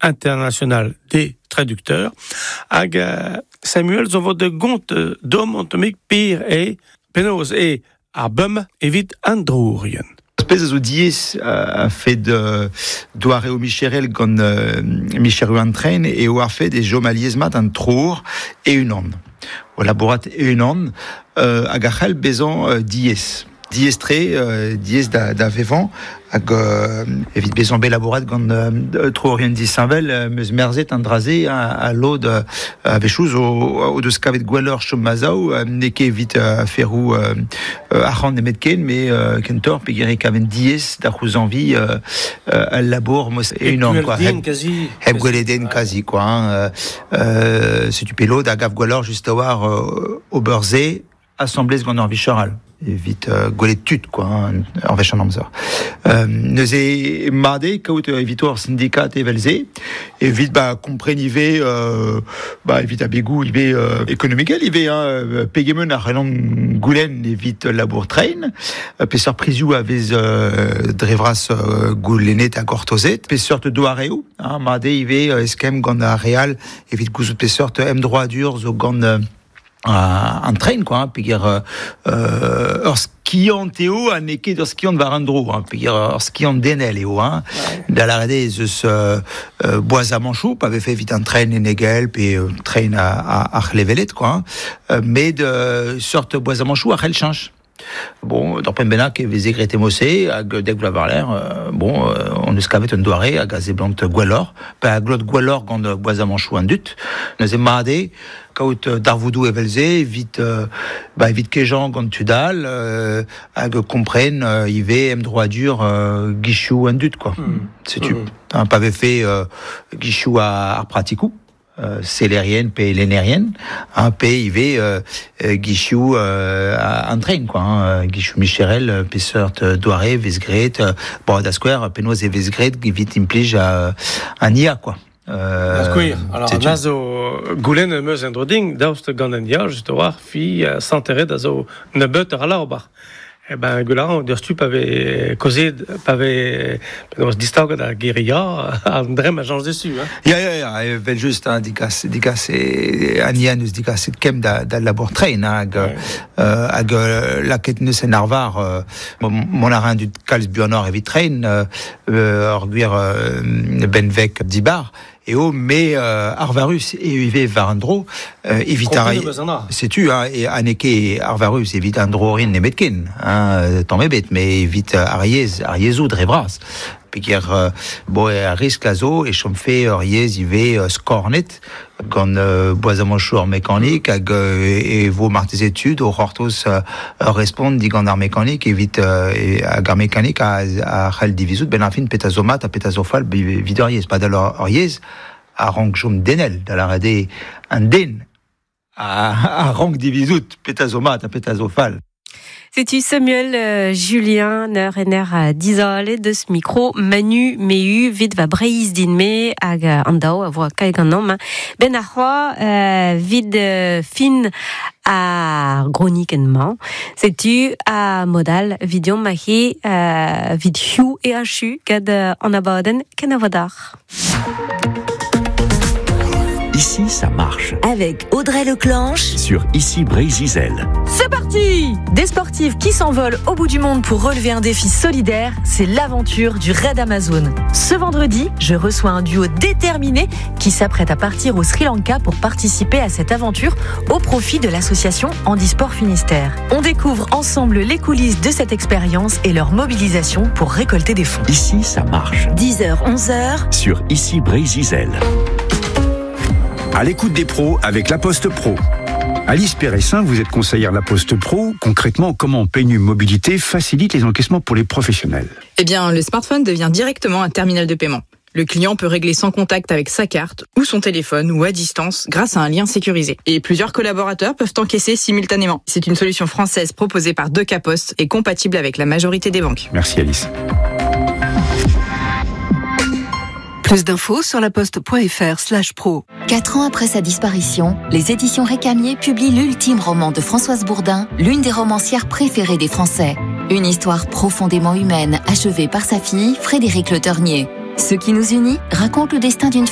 international des traducteurs. Hag Samuel zo de gont dom antomik pire et penaos et arbum evit androurien. Espèce de dies a fait de Douareo Micherel gant Micheru Antrain et ou a fait des jomalies mat un trour et une onde. Au laborat et une onde a gachel bezon dies. Dies tre, dies da vevant, hag evit bezon be laborat gant trourien di Saint-Vel, meus merzet an drazé a l'od a vechouz o deus kavet gwellor chom mazao, neke evit ferrou arran nemet ken, mais kentor pegere kaven dies da c'houz anvi al labour mos e une an, quoi. Heb gweleden kazi, quoi. Se tu pelot da gav gwellor just a war o beurze, assemblez gant an vichoral. Evit gwelet tut, quoi, en vech an amzer. Neuze marde, kaout evitor syndikat evelze, evit komprenive, evit a begou, ive ekonomikel, ive pegemen ar relan goulen evit labour train, pesor prizioù avez drevras goulenet a gortozet, pesor te doareo, marde ive eskem gant a real, evit gouzout pesor te droit dur zo gant un train, quoi, peger skiant eo a neke d'ur skiant var andro, peger skiant denel eo, da la rede zeus boaz a manchou, pa fait vite un train en egel, pe train a levelet, quoi, mais de sorte boaz a manchou a c'hell chanch. Bon, dans Pembenak et vez egrete mosse, hag dek vla varler, on eus kavet un doare hag a zeblant gwellor, pa a glot gwellor gant boaz a manchou an dut, neuze made, kaout darvoudou evelze, evit kejan gant tudal, hag kompren, ive droit dur gichou an dut, quoi. Setu, pa ve fait gichou ar pratikou. Célérienne pe lénérienne, pe ive gichou en train, quoi, gichou Micherel peseur doare vezgret bon da square penoz e vezgret vit implij a nia, quoi. Asquir. Alors nazo goulen meus endroding daoust gant an dia just war fi s'enterrer da zo ne butter à l'arbre. Eh ben, Goularan, der stup avait causé, avait distaug da guérilla, André a changé dessus, hein. Ja, vel just, digas, Anian eus digas et kem da labour train, hag laket neus en arvar, mon arin du kalz buanor evit train, orguir benvek dibar, mais Arvarus et Uve Varandro evitare sais-tu et aneke Arvarus evitandro rien nemetken tant mebet mais evit Ariezou drevras piquer a risque lazo et chomfe Ariez ive scornet gant boazamanchour mécanique hag e vo martez études au hortos respond di gant ar mécanique evit hag ar mécanique a c'hell divizout ben afin petazomat a petazofal vid Ariez pas d'alor Ariez a rank jom denel da la rede an den a rank divizout petazomat a petazofal. C'est-tu Samuel Julien ner dizale de ce micro Manu Meu vid va breiz din me hag andao a voa kae gant nom ben a vid fin a gronikenman. C'est-tu a modal vidion mahi vid hiu e a chu gad an abaden ken a vodar. Ici, ça marche. Avec Audrey Leclanche sur Ici Brézizel. C'est parti! Des sportifs qui s'envolent au bout du monde pour relever un défi solidaire, c'est l'aventure du Raid Amazon. Ce vendredi, je reçois un duo déterminé qui s'apprête à partir au Sri Lanka pour participer à cette aventure au profit de l'association Handisport Finistère. On découvre ensemble les coulisses de cette expérience et leur mobilisation pour récolter des fonds. Ici, ça marche. 10h, 11h sur Ici Brézizel. À l'écoute des pros avec La Poste Pro. Alice Péressin, vous êtes conseillère La Poste Pro. Concrètement, comment PNU Mobilité facilite les encaissements pour les professionnels? Eh bien, le smartphone devient directement un terminal de paiement. Le client peut régler sans contact avec sa carte ou son téléphone ou à distance grâce à un lien sécurisé. Et plusieurs collaborateurs peuvent encaisser simultanément. C'est une solution française proposée par Deca Post et compatible avec la majorité des banques. Merci Alice. Plus d'infos sur laposte.fr/pro. 4 ans après sa disparition, les éditions Récamier publient l'ultime roman de Françoise Bourdin, l'une des romancières préférées des Français. Une histoire profondément humaine, achevée par sa fille, Frédérique Le Ternier. Ce qui nous unit raconte le destin d'une